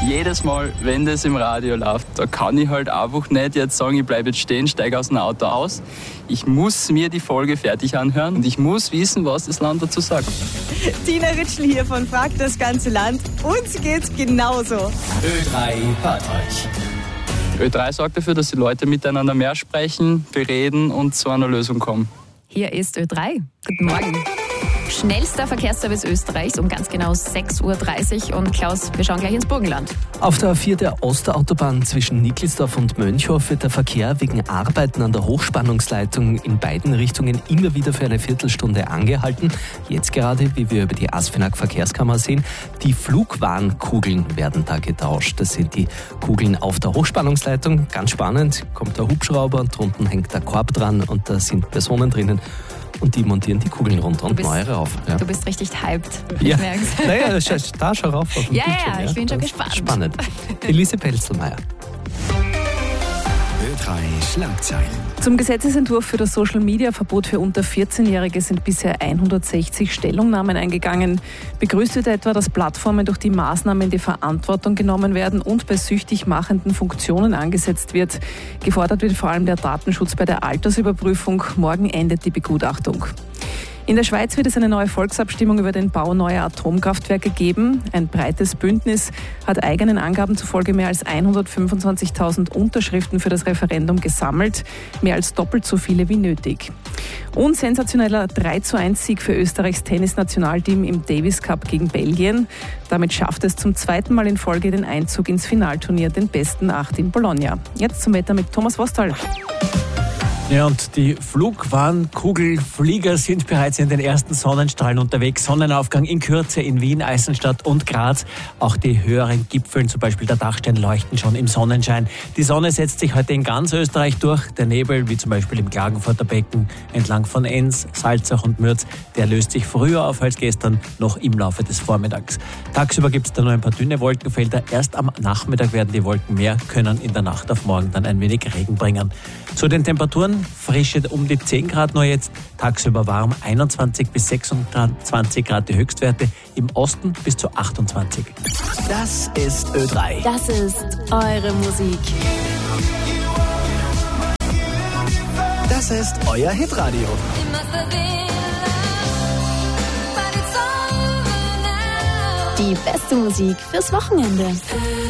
Jedes Mal, wenn das im Radio läuft, da kann ich halt einfach nicht jetzt sagen, ich bleibe jetzt stehen, steige aus dem Auto aus. Ich muss mir die Folge fertig anhören und ich muss wissen, was das Land dazu sagt. Tina Ritschl hier von Fragt das ganze Land. Uns geht's genauso. Ö3 hört euch. Ö3 sorgt dafür, dass die Leute miteinander mehr sprechen, bereden und zu einer Lösung kommen. Hier ist Ö3. Guten Morgen. Schnellster Verkehrsservice Österreichs um ganz genau 6.30 Uhr. Und Klaus, wir schauen gleich ins Burgenland. Auf der A4 der Osterautobahn zwischen Nickelsdorf und Mönchhof wird der Verkehr wegen Arbeiten an der Hochspannungsleitung in beiden Richtungen immer wieder für eine Viertelstunde angehalten. Jetzt gerade, wie wir über die ASFINAG Verkehrskammer sehen, die Flugwarnkugeln werden da getauscht. Das sind die Kugeln auf der Hochspannungsleitung. Ganz spannend, kommt der Hubschrauber und drunten hängt der Korb dran und da sind Personen drinnen. Und die montieren die Kugeln runter und neue rauf. Ja. Du bist richtig hyped. Ja. Naja, da schau rauf auf den Ja, Bildschirm. ich bin schon gespannt. Spannend. Elise Pelzelmeier. Ö3 Schlagzeilen. Zum Gesetzesentwurf für das Social-Media-Verbot für unter 14-Jährige sind bisher 160 Stellungnahmen eingegangen. Begrüßt wird etwa, dass Plattformen durch die Maßnahmen in die Verantwortung genommen werden und bei süchtig machenden Funktionen angesetzt wird. Gefordert wird vor allem der Datenschutz bei der Altersüberprüfung. Morgen endet die Begutachtung. In der Schweiz wird es eine neue Volksabstimmung über den Bau neuer Atomkraftwerke geben. Ein breites Bündnis hat eigenen Angaben zufolge mehr als 125.000 Unterschriften für das Referendum gesammelt, mehr als doppelt so viele wie nötig. Und sensationeller 3:1-Sieg für Österreichs Tennisnationalteam im Davis Cup gegen Belgien. Damit schafft es zum zweiten Mal in Folge den Einzug ins Finalturnier, den besten 8 in Bologna. Jetzt zum Wetter mit Thomas Wostal. Ja, und die Flugwarnkugelflieger sind bereits in den ersten Sonnenstrahlen unterwegs. Sonnenaufgang in Kürze in Wien, Eisenstadt und Graz. Auch die höheren Gipfeln, zum Beispiel der Dachstein, leuchten schon im Sonnenschein. Die Sonne setzt sich heute in ganz Österreich durch. Der Nebel, wie zum Beispiel im Klagenfurter Becken, entlang von Enns, Salzach und Mürz, der löst sich früher auf als gestern, noch im Laufe des Vormittags. Tagsüber gibt es da nur ein paar dünne Wolkenfelder. Erst am Nachmittag werden die Wolken mehr, können in der Nacht auf morgen dann ein wenig Regen bringen. Zu den Temperaturen: Frische um die 10 Grad nur jetzt, tagsüber warm 21 bis 26 Grad die Höchstwerte, im Osten bis zu 28. Das ist Ö3. Das ist eure Musik. Das ist euer Hitradio. Die beste Musik fürs Wochenende.